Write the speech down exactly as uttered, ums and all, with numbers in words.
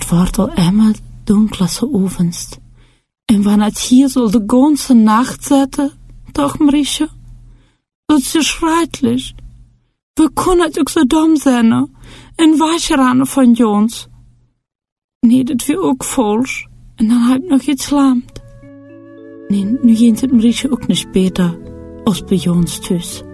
Het wordt al immer dunkler zo ovens. En wanneer het hier zal de ganze nacht zetten, toch Mariesje? Dat is zo schrijdelijk. We kunnen het ook zo dom zijn en wegrennen van Jons. Nee, dat weer ook vals. En dan heb ik nog iets laamd. Nee, nu gaat het Mariesje ook niet beter als bij Jons thuis.